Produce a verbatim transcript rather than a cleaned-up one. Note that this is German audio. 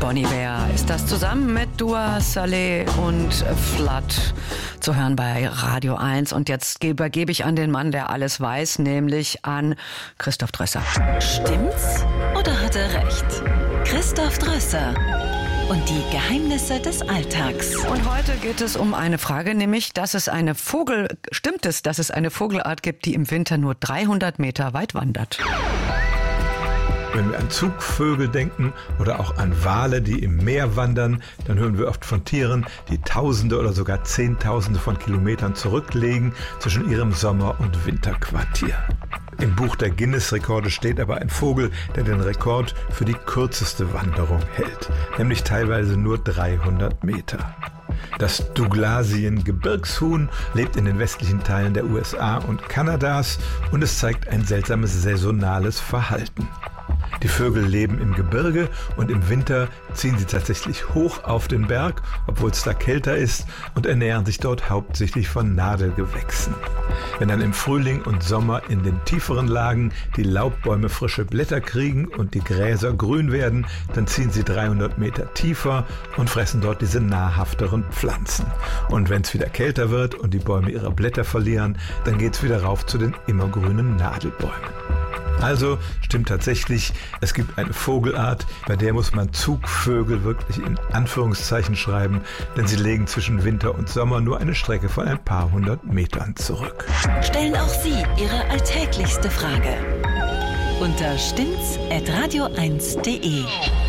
Bon Iver ist das zusammen mit Dua Saleh und Flood zu hören bei Radio eins. Und jetzt übergebe ich an den Mann, der alles weiß, nämlich an Christoph Drösser. Stimmt's oder hat er recht? Christoph Drösser und die Geheimnisse des Alltags. Und heute geht es um eine Frage, nämlich, dass es eine Vogel, stimmt es, dass es eine Vogelart gibt, die im Winter nur dreihundert Meter weit wandert? Wenn wir an Zugvögel denken oder auch an Wale, die im Meer wandern, dann hören wir oft von Tieren, die Tausende oder sogar Zehntausende von Kilometern zurücklegen zwischen ihrem Sommer- und Winterquartier. Im Buch der Guinness-Rekorde steht aber ein Vogel, der den Rekord für die kürzeste Wanderung hält, nämlich teilweise nur dreihundert Meter. Das Douglasien-Gebirgshuhn lebt in den westlichen Teilen der U S A und Kanadas und es zeigt ein seltsames saisonales Verhalten. Die Vögel leben im Gebirge und im Winter ziehen sie tatsächlich hoch auf den Berg, obwohl es da kälter ist, und ernähren sich dort hauptsächlich von Nadelgewächsen. Wenn dann im Frühling und Sommer in den tieferen Lagen die Laubbäume frische Blätter kriegen und die Gräser grün werden, dann ziehen sie dreihundert Meter tiefer und fressen dort diese nahrhafteren Pflanzen. Und wenn es wieder kälter wird und die Bäume ihre Blätter verlieren, dann geht es wieder rauf zu den immergrünen Nadelbäumen. Also stimmt tatsächlich, es gibt eine Vogelart, bei der muss man Zugvögel wirklich in Anführungszeichen schreiben, denn sie legen zwischen Winter und Sommer nur eine Strecke von ein paar hundert Metern zurück. Stellen auch Sie Ihre alltäglichste Frage unter stimmts at radio eins punkt de.